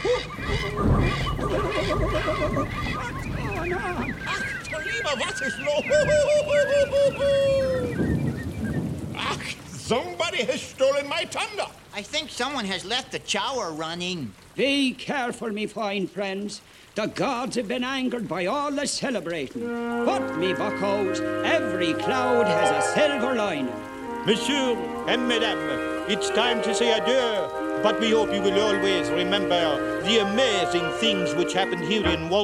Lieber, was ist los? Ach, somebody has stolen my thunder. I think someone has left the shower running. Be careful, me fine friends. The gods have been angered by all the celebrating. But, me buckos, every cloud has a silver lining. Monsieur and Madame, it's time to say adieu. But we hope you will always remember the amazing things which happened here in Walt